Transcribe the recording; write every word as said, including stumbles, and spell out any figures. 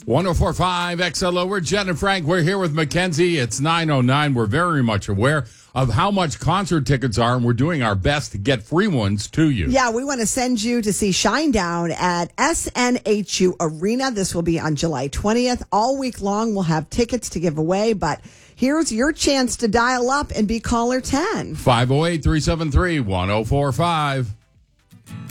one oh four point five X L O. We're Jen and Frank. We're here with Mackenzie. It's nine oh nine. We're very much aware of how much concert tickets are, and we're doing our best to get free ones to you. Yeah, we want to send you to see Shinedown at S N H U Arena. This will be on July twentieth. All week long, we'll have tickets to give away, but here's your chance to dial up and be caller ten. five oh eight, three seven three, one oh four five.